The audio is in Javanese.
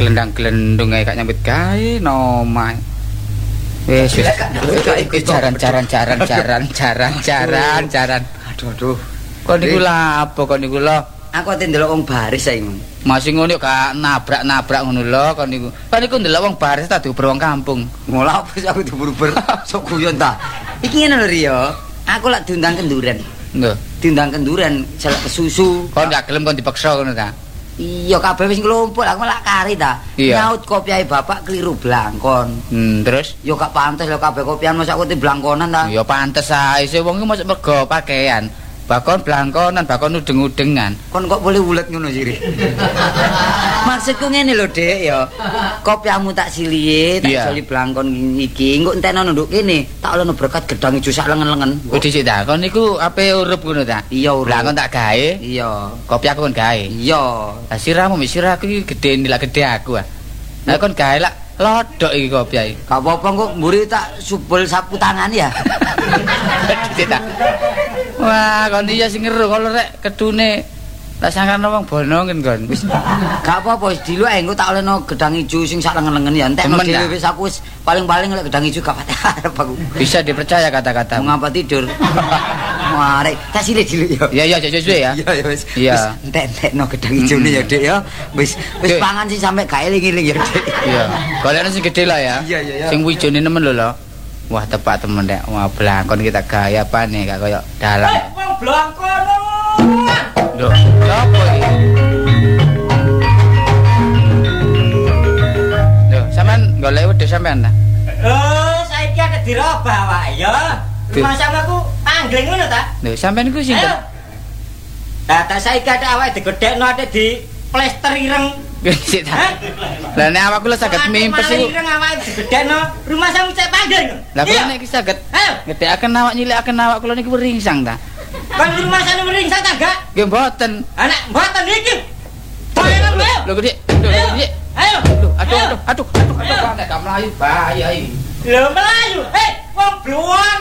glendang-glendung ae gak nyambut gawe nomah. Wis jaran. Aduh. Kok niku lha apa kok niku lho? Aku ate ndelok wong baris saiki. Masih ngono gak nabrak ngono lho kon niku. Kan niku ndelok wong baris ta diuber wong kampung. Ngolah apa aku diuber-uber sok guyon ta. Iki ngene lho Rio. Aku lak diundang kenduren. Lho, diundang kenduren selak kesusu. Kon gak gelem kon dipaksa ngono ta? Iya kabeh wis nglumpuk aku malah kari ta. Nyaut kopiahe bapak keliru blangkon. Terus? Ya gak pantes lho kabeh kopian mosok aku blangkonan ta. Ya pantes ae sih wong iki mosok mergo pakaian. Bakon blangkonan, bakon udeng-udengan. Kon kok boleh ulet ngono sih. Maksudku ngene lho, Dek ya. Kopiamu tak silihe, tak soli blangkon iki. Engko entekno nduk kene, tak olehno berkat gedang ijo sak lengen-lengen. Oh dhisik ta, kon niku ape urup ngono ta? Iya urup. Blangkon tak gawe. Iya. Kopi aku kon gawe. Iya. Lah sirahmu sirahku iki gedhe nilak gedhe aku ah. Lah kon gawe lak lodok iki kopi ae. Gak apa-apa kok mburi tak subul sapu tangan ya. Dhisik ta. Wah, kon iya sing ngeru kalau rek kedune tak sangkane wong bono ngen kon. Wis gak apa-apa wis diluk engko tak olehno gedang ijo sing sak lengen-lengen ya entekno dhewe wis aku wis paling-paling lek gedang ijo gak pati arep aku. Bisa dipercaya kata-kata. Mengapa tidur? Mare, tak sile diluk ya. Iya suwe ya. Iya wis. Iya. Entek-entekno gedang ijone ya, Dik ya. Wis pangan sih sampe gak eling-eling ya, Dik. Iya. Golekno sing gedhe lah ya. Iya. Sing wijone nemen lho. Wah tepak temen dek, wah blangkon kita gaya apa nih gak koyo dalam. Wong blangkon. Lho, sapa iki? Lho, sampean golek wedhus sampean ta? Saiki ada dirobah wae ya. Rumah samaku angling ngono ta? Lho, sampean iku sinten? Lah tak saiki ada awake digedhekno ate di plester ireng. Sik ta. Lah nek awakku lho saged mimpes iku. Ireng awake digedhekno, rumah sampe cek panggil. Lah kok nek iki saged ngedekaken awak nyilikaken awak kula niki ringsang ta? Kan rumah sampe ringsang ta gak? Nggih mboten. Anak mboten iki. Lho gede. Ayo. Aduh, nek gak mlayu bahaya iki. Lho mlayu. Wong bluwang